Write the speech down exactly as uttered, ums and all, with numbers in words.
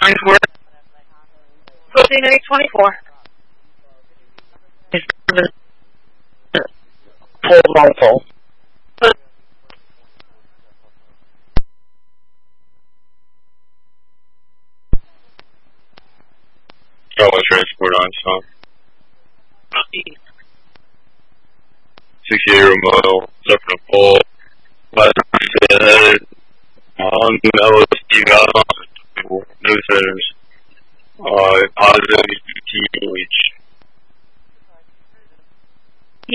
Transport. fourteen eight twenty-four. Pull multiple. Charlie Transport on top. sixty-eight remote, suffering a pull. Last ahead. On L S D valve. No centers. Uh, positive T reach.